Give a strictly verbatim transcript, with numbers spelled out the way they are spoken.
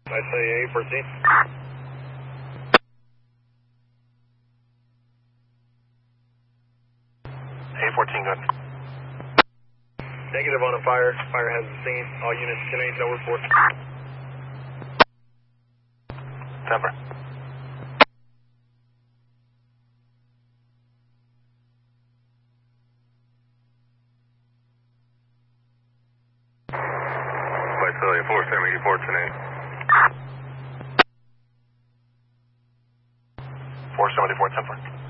I say A fourteen. A fourteen, good. Negative on a fire. Fire has been seen. All units ten eight, no report. Temper. Visalia four seventy-four, ten eight. four seventy-four, Temper.